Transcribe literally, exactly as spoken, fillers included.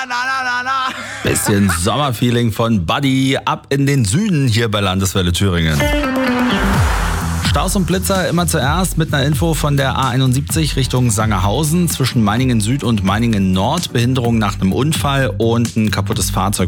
na, na, na, na. Bisschen Sommerfeeling von Buddy ab in den Süden hier bei Landeswelle Thüringen. Staus und Blitzer immer zuerst mit einer Info von der A einundsiebzig Richtung Sangerhausen zwischen Meiningen Süd und Meiningen Nord. Behinderung nach einem Unfall und ein kaputtes Fahrzeug